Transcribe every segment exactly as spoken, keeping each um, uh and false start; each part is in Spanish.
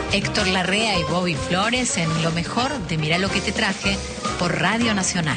Héctor Larrea y Bobby Flores en lo mejor de Mirá lo que te traje por Radio Nacional.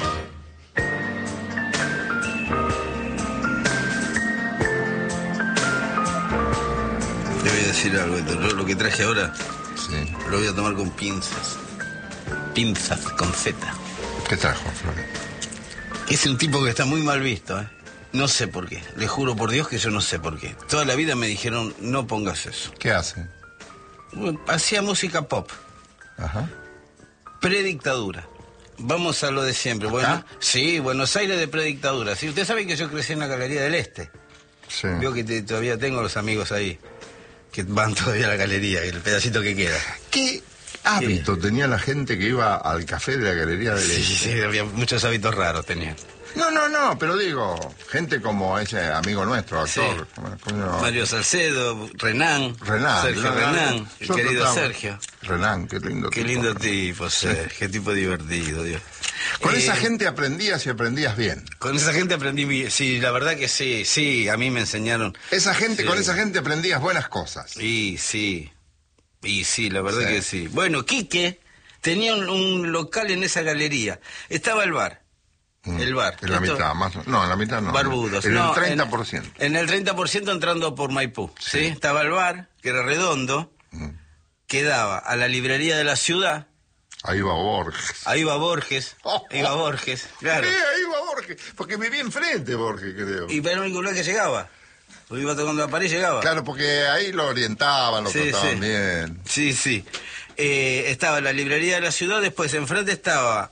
Te voy a decir algo, Héctor. Lo que traje ahora, sí, lo voy a tomar con pinzas. Pinzas con Z. ¿Qué trajo, Flores? Es un tipo que está muy mal visto, ¿eh? No sé por qué. Le juro por Dios que yo no sé por qué. Toda la vida me dijeron, no pongas eso. ¿Qué hace? Hacía música pop. Ajá. Predictadura. Vamos a lo de siempre. ¿Acá? Bueno, sí, Buenos Aires de predictadura. Sí, usted sabe que yo crecí en la Galería del Este. Sí. Veo que te- todavía tengo los amigos ahí que van todavía a la galería, el pedacito que queda. ¿Qué hábito tenía la gente que iba al café de la Galería del Sí, Este? sí, sí, había muchos hábitos raros tenían. No, no, no, pero digo, gente como ese amigo nuestro, actor. Sí. ¿cómo- cómo- Mario Salcedo, Renán, Renan. Sergio ¿no? Renán, el Yo querido trataba- Sergio. Renan, qué lindo Qué tipo. lindo tipo, Sergio, qué tipo divertido, Dios. Con Eh, esa gente aprendías y aprendías bien. Con esa gente aprendí, bien. Sí, la verdad que sí, sí, a mí me enseñaron. Esa gente, Sí. con esa gente aprendías buenas cosas. Y sí, y sí, la verdad Sí. que sí. Bueno, Quique tenía un, un local en esa galería. Estaba el bar. Mm. El bar. En la Esto- mitad, más. No, en la mitad no. Barbudos. En no, el treinta por ciento. En, en el treinta por ciento entrando por Maipú. ¿sí? Sí. Estaba el bar, que era redondo, Mm. que daba a la librería de la ciudad. Ahí va Borges. Ahí va Borges. Oh, Ahí va Borges, claro. Sí, ahí va Borges. Porque vivía enfrente, Borges, creo. Y era el único lugar que llegaba. Porque iba tocando la pared y llegaba. Claro, porque ahí lo orientaban, lo Sí, trataban sí. bien. Sí, sí. Eh, estaba la librería de la ciudad, después enfrente estaba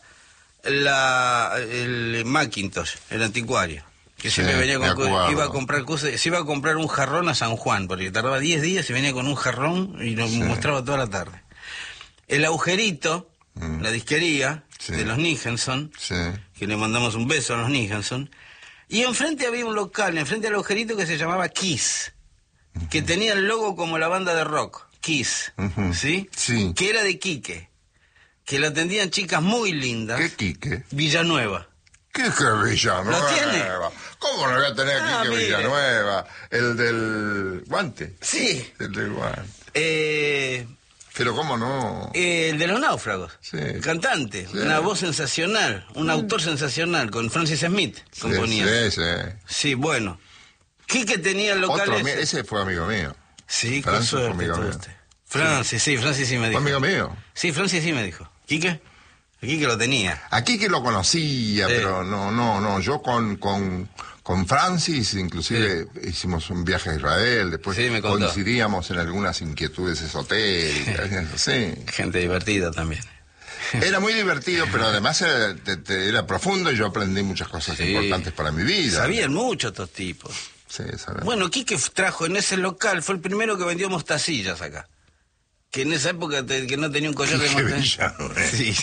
la el Macintosh, el anticuario. Que Sí, siempre venía me con acuerdo. iba a comprar cosas, se iba a comprar un jarrón a San Juan, porque tardaba diez días y venía con un jarrón y nos Sí. mostraba toda la tarde. El agujerito, Mm. la disquería Sí. de los Nicholson, Sí. que le mandamos un beso a los Nicholson. Y enfrente había un local, enfrente del agujerito, que se llamaba Kiss, que tenía el logo como la banda de rock, Kiss, Ujú. ¿sí? Sí. Que era de Quique, que lo atendían chicas muy lindas. ¿Qué Quique? Villanueva. ¿Qué que Villanueva? ¿Lo tiene? ¿Cómo no voy a tener Ah, Quique mire. Villanueva? El del guante. Sí. El del guante. Eh, Pero cómo no. eh, el de los náufragos. Sí. Cantante, Sí. una voz sensacional, un autor sensacional, con Francis Smith Sí, componía. sí, sí. Sí, bueno. Quique tenía el local Otro, ese. ami- ese fue amigo mío. Sí, qué Francis fue suerte amigo tuvo mío. usted. Francis, sí, Francis sí me Fue dijo. amigo mío. Sí, Francis sí me dijo. ¿Quique? Quique lo tenía. Aquí que lo conocía, Sí. pero no, no, no. Yo con, con, con Francis, inclusive, hicimos un viaje a Israel, después Sí, me contó. coincidíamos en algunas inquietudes esotéricas, sí. Gente divertida también. Era muy divertido, pero además era, te- te- era profundo y yo aprendí muchas cosas Sí. importantes para mi vida. Sabían mucho estos tipos. Sí, sabía. Bueno, Quique trajo en ese local, fue el primero que vendió mostacillas acá. Que en esa época te- que no tenía un collar de Quique mostacillas. Villanueva. Sí.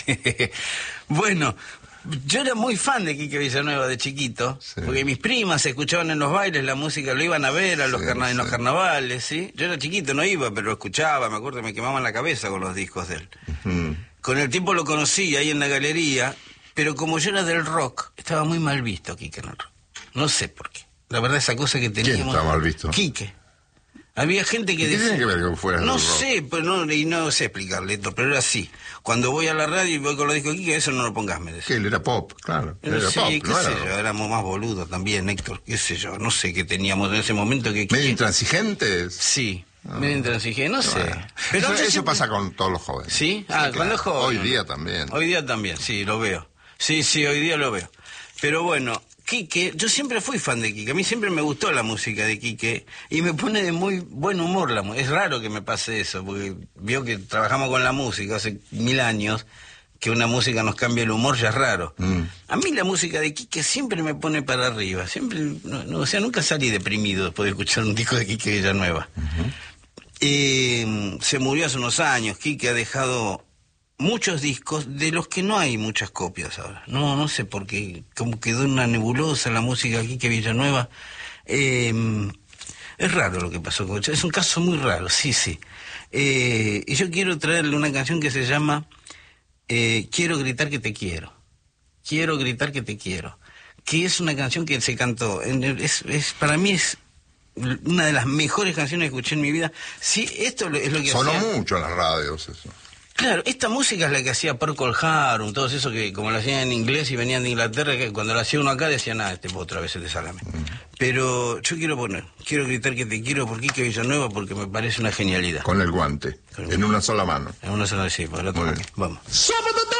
Bueno, yo era muy fan de Quique Villanueva de chiquito, Sí. porque mis primas escuchaban en los bailes la música, lo iban a ver a los Sí, carna- en los sí. carnavales, ¿sí? Yo era chiquito, no iba, pero lo escuchaba, me acuerdo, me quemaban la cabeza con los discos de él. Mm. Con el tiempo lo conocí ahí en la galería, pero como yo era del rock, estaba muy mal visto Quique en el rock. No sé por qué. La verdad, esa cosa que teníamos... está mal visto? Quique. Había gente que ¿Y qué decía... tiene que ver con fuera No del rock? sé, pero no, y no sé explicarle esto, pero era así. Cuando voy a la radio y voy con los discos de Quique, eso no lo pongas, me Que decía. él era pop, claro. Él Pero era sí, pop, qué no sé era yo, rock. éramos más boludos también, Héctor, qué sé yo, no sé qué teníamos en ese momento que... Medio Quique- intransigentes. Sí, medio intransigente, no sé. Bueno. Pero eso yo eso siempre- pasa con todos los jóvenes. ¿Sí? Ah, cuando es joven. Hoy ¿no? día también. Hoy día también, sí, lo veo. Sí, sí, hoy día lo veo. Pero bueno, Quique, yo siempre fui fan de Quique. A mí siempre me gustó la música de Quique y me pone de muy buen humor la música. Es raro que me pase eso, porque vio que trabajamos con la música hace mil años, que una música nos cambia el humor ya es raro. Mm. A mí la música de Quique siempre me pone para arriba. Siempre, no, no, o sea, nunca salí deprimido después de escuchar un disco de Quique Villanueva. Eh, se murió hace unos años. Quique ha dejado muchos discos de los que no hay muchas copias ahora. No, no sé por qué. Como quedó una nebulosa la música de Quique Villanueva. Eh, es raro lo que pasó con él. Es un caso muy raro, sí, sí. Eh, y yo quiero traerle una canción que se llama eh, Quiero gritar que te quiero. Quiero gritar que te quiero. Que es una canción que se cantó. En el- es, es, para mí es una de las mejores canciones que escuché en mi vida. Sí, esto es lo que Sonó hacía... mucho en las radios eso. Claro, esta música es la que hacía Procol Harum, todos esos que como lo hacían en inglés y venían de Inglaterra, que cuando lo hacía uno acá decían, nada, este otra vez de salame. Mm. Pero yo quiero poner, quiero gritar que te quiero por Quique Villanueva porque me parece una genialidad. Con el guante, Con el en guante. Una sola mano. En una sola, sí, por el otro. Vamos.